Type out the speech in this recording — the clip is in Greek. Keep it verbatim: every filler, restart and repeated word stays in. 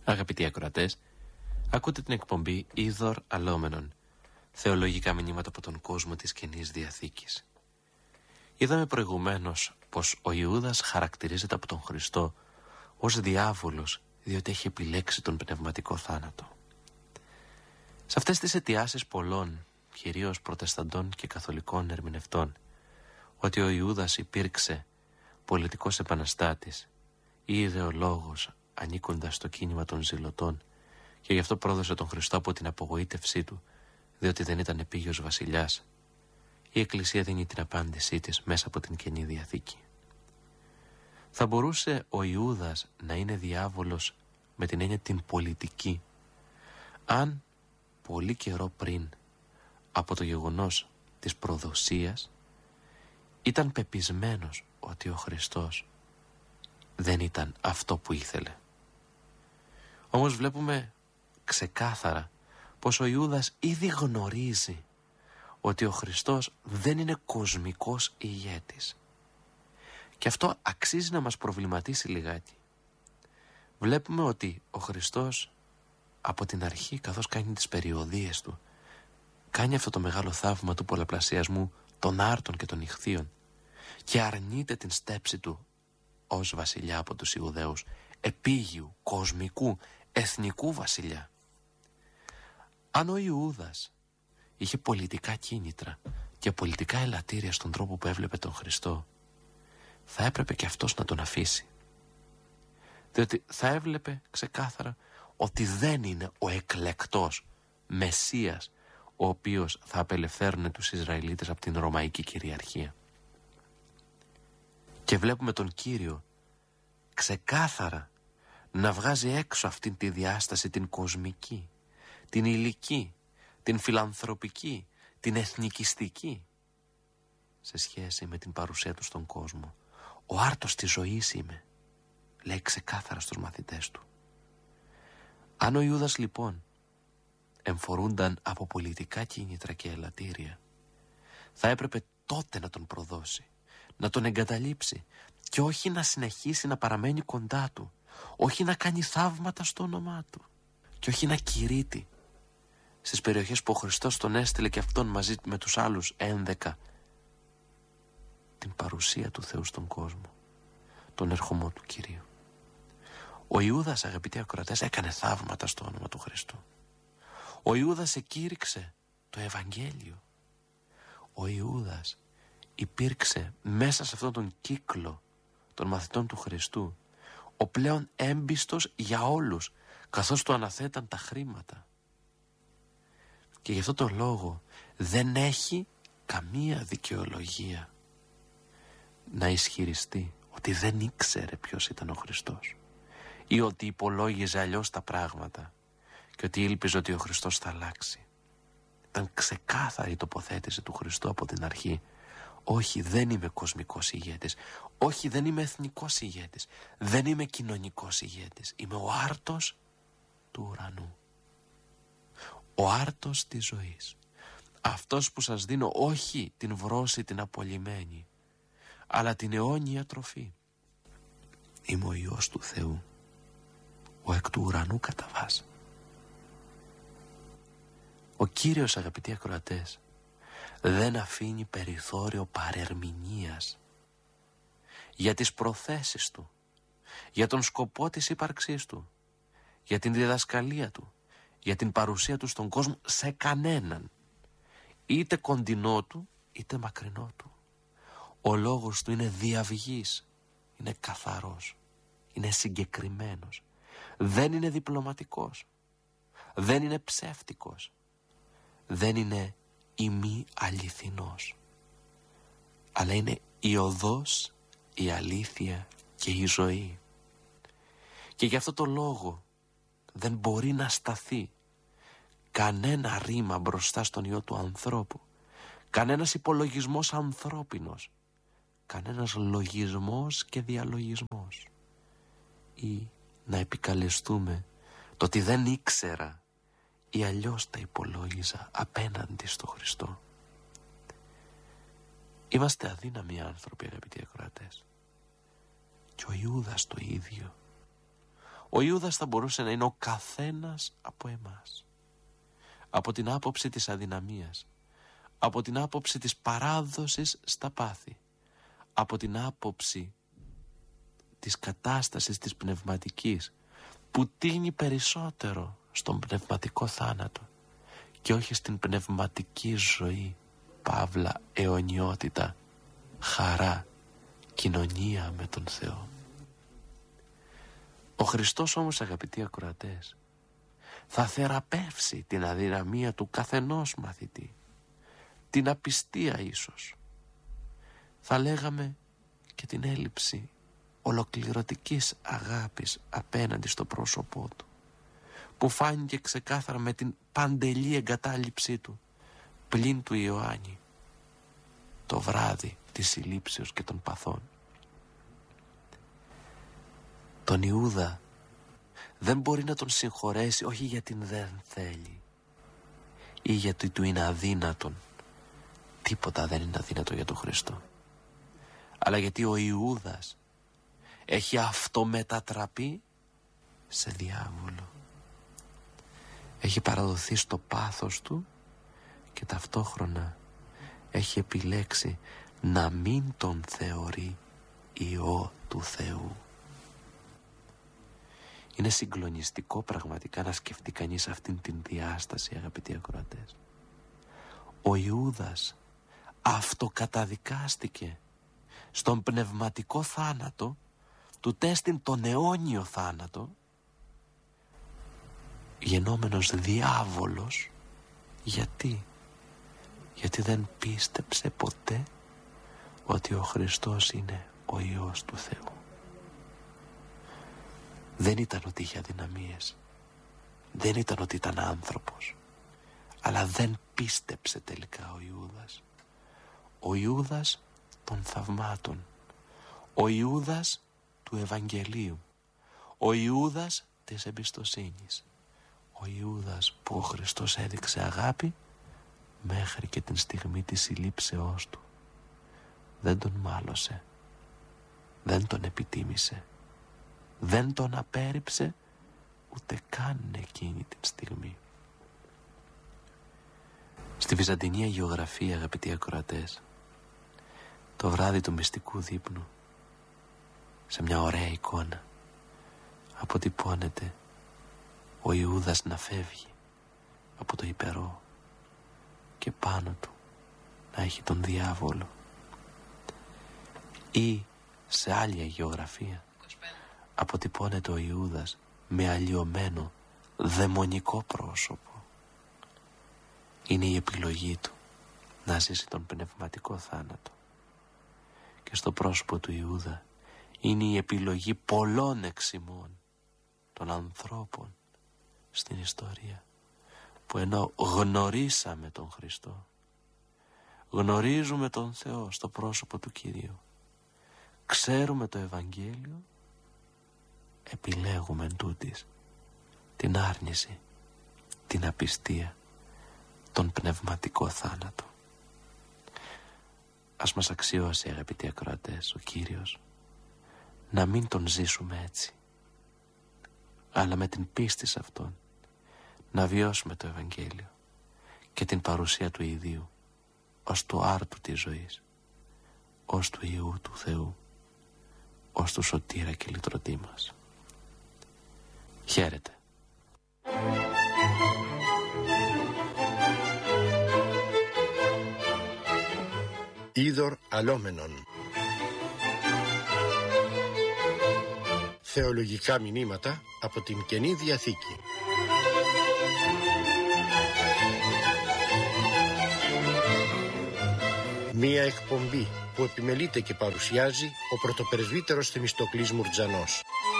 Αγαπητοί ακροατές, ακούτε την εκπομπή Είδωρ Αλλόμενον, θεολογικά μηνύματα από τον κόσμο της Καινής Διαθήκης. Είδαμε προηγουμένως πως ο Ιούδας χαρακτηρίζεται από τον Χριστό ως διάβολος, διότι έχει επιλέξει τον πνευματικό θάνατο. Σε αυτές τις αιτιάσεις πολλών, κυρίως προτεσταντών και καθολικών ερμηνευτών, ότι ο Ιούδας υπήρξε πολιτικός επαναστάτης ή ιδεολόγος ανήκοντας στο κίνημα των ζηλωτών και γι' αυτό πρόδωσε τον Χριστό από την απογοήτευσή του, διότι δεν ήταν επίγειος βασιλιάς, η Εκκλησία δίνει την απάντησή της μέσα από την Καινή Διαθήκη. Θα μπορούσε ο Ιούδας να είναι διάβολος με την έννοια την πολιτική, αν πολύ καιρό πριν από το γεγονός της προδοσίας ήταν πεπισμένος ότι ο Χριστός δεν ήταν αυτό που ήθελε. Όμως βλέπουμε ξεκάθαρα πως ο Ιούδας ήδη γνωρίζει ότι ο Χριστός δεν είναι κοσμικός ηγέτης. Και αυτό αξίζει να μας προβληματίσει λιγάκι. Βλέπουμε ότι ο Χριστός από την αρχή, καθώς κάνει τις περιοδίες του, κάνει αυτό το μεγάλο θαύμα του πολλαπλασιασμού των άρτων και των ιχθύων και αρνείται την στέψη του ως βασιλιά από τους Ιουδαίους, επίγειου, κοσμικού, εθνικού βασιλιά. Αν ο Ιούδας είχε πολιτικά κίνητρα και πολιτικά ελαττήρια στον τρόπο που έβλεπε τον Χριστό, θα έπρεπε και αυτός να τον αφήσει. Διότι θα έβλεπε ξεκάθαρα ότι δεν είναι ο εκλεκτός Μεσσίας ο οποίος θα απελευθέρωνε τους Ισραηλίτες από την Ρωμαϊκή κυριαρχία. Και βλέπουμε τον Κύριο ξεκάθαρα να βγάζει έξω αυτήν τη διάσταση, την κοσμική, την υλική, την φιλανθρωπική, την εθνικιστική, σε σχέση με την παρουσία του στον κόσμο. Ο άρτος της ζωής είμαι, λέει ξεκάθαρα στους μαθητές του. Αν ο Ιούδας λοιπόν εμφορούνταν από πολιτικά κίνητρα και ελαττήρια, θα έπρεπε τότε να τον προδώσει, να τον εγκαταλείψει και όχι να συνεχίσει να παραμένει κοντά του, όχι να κάνει θαύματα στο όνομά του και όχι να κηρύττει στις περιοχές που ο Χριστός τον έστειλε και αυτόν μαζί με τους άλλους ένδεκα την παρουσία του Θεού στον κόσμο, τον ερχομό του Κυρίου. Ο Ιούδας, αγαπητοί ακροατές, έκανε θαύματα στο όνομα του Χριστού. Ο Ιούδας εκήρυξε το Ευαγγέλιο. Ο Ιούδας υπήρξε μέσα σε αυτόν τον κύκλο των μαθητών του Χριστού ο πλέον έμπιστος για όλους, καθώς του αναθέταν τα χρήματα. Και γι' αυτό το λόγο δεν έχει καμία δικαιολογία να ισχυριστεί ότι δεν ήξερε ποιος ήταν ο Χριστός ή ότι υπολόγιζε αλλιώς τα πράγματα και ότι ήλπιζε ότι ο Χριστός θα αλλάξει. Ήταν ξεκάθαρη η τοποθέτηση του Χριστού από την αρχή. Όχι, δεν είμαι κοσμικός ηγέτης. Όχι, δεν είμαι εθνικός ηγέτης. Δεν είμαι κοινωνικός ηγέτης. Είμαι ο άρτος του ουρανού. Ο άρτος της ζωής. Αυτός που σας δίνω όχι την βρώση την απολυμένη, αλλά την αιώνια τροφή. Είμαι ο Υιός του Θεού, ο εκ του ουρανού καταβάς. Ο Κύριος, αγαπητοί ακροατές, δεν αφήνει περιθώριο παρερμηνίας για τις προθέσεις του, για τον σκοπό της ύπαρξής του, για την διδασκαλία του, για την παρουσία του στον κόσμο, σε κανέναν, είτε κοντινό του είτε μακρινό του. Ο λόγος του είναι διαυγής, είναι καθαρός, είναι συγκεκριμένος, δεν είναι διπλωματικός, δεν είναι ψεύτικος, δεν είναι ημί αληθινός, αλλά είναι η οδός, η αλήθεια και η ζωή. Και γι' αυτό το λόγο δεν μπορεί να σταθεί κανένα ρήμα μπροστά στον Υιό του ανθρώπου, κανένας υπολογισμός ανθρώπινος, κανένας λογισμός και διαλογισμός, ή να επικαλεστούμε το ότι δεν ήξερα ή αλλιώς τα υπολόγιζα απέναντι στο Χριστό. Είμαστε αδύναμοι άνθρωποι, αγαπητοί ακροατές, και ο Ιούδας το ίδιο. Ο Ιούδας θα μπορούσε να είναι ο καθένας από εμάς. Από την άποψη της αδυναμίας, από την άποψη της παράδοσης στα πάθη, από την άποψη της κατάστασης της πνευματικής που τίνει περισσότερο στον πνευματικό θάνατο και όχι στην πνευματική ζωή, παύλα αιωνιότητα, χαρά, κοινωνία με τον Θεό. Ο Χριστός όμως, αγαπητοί ακροατές, θα θεραπεύσει την αδυναμία του καθενός μαθητή, την απιστία ίσως, θα λέγαμε και την έλλειψη ολοκληρωτικής αγάπης απέναντι στο πρόσωπό του, που φάνηκε ξεκάθαρα με την παντελή εγκατάλειψή του πλην του Ιωάννη το βράδυ της συλλήψεως και των παθών. Τον Ιούδα δεν μπορεί να τον συγχωρέσει, όχι γιατί δεν θέλει ή γιατί του είναι αδύνατον. Τίποτα δεν είναι αδύνατο για τον Χριστό, αλλά γιατί ο Ιούδας έχει αυτομετατραπεί σε διάβολο. Έχει παραδοθεί στο πάθος του και ταυτόχρονα έχει επιλέξει να μην τον θεωρεί Υιό του Θεού. Είναι συγκλονιστικό πραγματικά να σκεφτεί κανείς αυτήν την διάσταση, αγαπητοί ακροατές. Ο Ιούδας αυτοκαταδικάστηκε στον πνευματικό θάνατο, του τέστην τον αιώνιο θάνατο, γενόμενος διάβολος. Γιατί? Γιατί δεν πίστεψε ποτέ ότι ο Χριστός είναι ο Υιός του Θεού. Δεν ήταν ότι είχε αδυναμίες, δεν ήταν ότι ήταν άνθρωπος, αλλά δεν πίστεψε τελικά ο Ιούδας. Ο Ιούδας των θαυμάτων, ο Ιούδας του Ευαγγελίου, ο Ιούδας της εμπιστοσύνης, ο Ιούδας που ο Χριστός έδειξε αγάπη μέχρι και την στιγμή της συλλήψεώς του. Δεν τον μάλωσε, δεν τον επιτίμησε, δεν τον απέρριψε ούτε καν εκείνη την στιγμή. Στη Βυζαντινή Αγιογραφία, αγαπητοί ακροατές, το βράδυ του μυστικού δείπνου, σε μια ωραία εικόνα, αποτυπώνεται ο Ιούδας να φεύγει από το υπερό και πάνω του να έχει τον διάβολο. Ή σε άλλη αγιογραφία αποτυπώνεται ο Ιούδας με αλλοιωμένο δαιμονικό πρόσωπο. Είναι η επιλογή του να ζήσει τον πνευματικό θάνατο. Και στο πρόσωπο του Ιούδα είναι η επιλογή πολλών εξημών των ανθρώπων στην ιστορία, που ενώ γνωρίσαμε τον Χριστό, γνωρίζουμε τον Θεό στο πρόσωπο του Κυρίου, ξέρουμε το Ευαγγέλιο, επιλέγουμε εντούτοις την άρνηση, την απιστία, τον πνευματικό θάνατο. Ας μας αξιώσει, αγαπητοί ακροατές, ο Κύριος να μην τον ζήσουμε έτσι, αλλά με την πίστη σε Αυτόν να βιώσουμε το Ευαγγέλιο και την παρουσία του Ιδίου ως του άρτου της ζωής, ως του Υιού του Θεού, ως του σωτήρα και λυτρωτή μας. Χαίρετε. Είδωρ αλόμενον. Θεολογικά μηνύματα από την Καινή Διαθήκη. Μία εκπομπή που επιμελείται και παρουσιάζει ο πρωτοπρεσβύτερος Θεμιστοκλής Μουρτζανός.